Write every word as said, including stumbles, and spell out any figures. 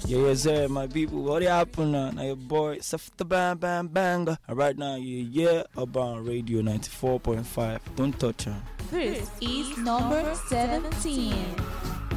Yeah, yes, sir, my people. What happened now? Now your boy, Safta Bang Bang Banger. And right now, you yeah, Urban Radio ninety-four point five. Don't touch her. This is number seventeen.